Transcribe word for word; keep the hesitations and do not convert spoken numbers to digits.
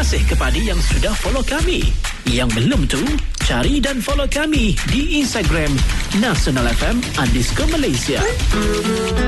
kasih kepada yang sudah follow kami. Yang belum tu, cari dan follow kami di Instagram Nasional F M underscore Malaysia.